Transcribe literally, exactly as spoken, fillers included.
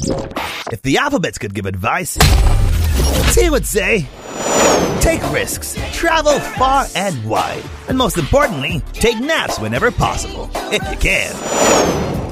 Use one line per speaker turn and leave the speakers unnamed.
If the alphabets could give advice, T would say, take risks, travel far and wide, and most importantly, take naps whenever possible, if you can.